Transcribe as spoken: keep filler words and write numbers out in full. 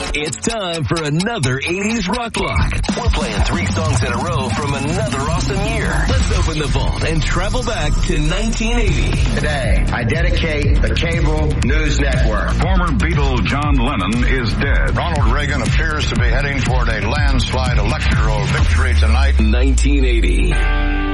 It's time for another eighties Rock Block. We're playing three songs in a row from another awesome year. Let's open the vault and travel back to nineteen eighty. Today, I dedicate the cable news network. Former Beatle John Lennon is dead. Ronald Reagan appears to be heading toward a landslide electoral victory tonight. nineteen eighty.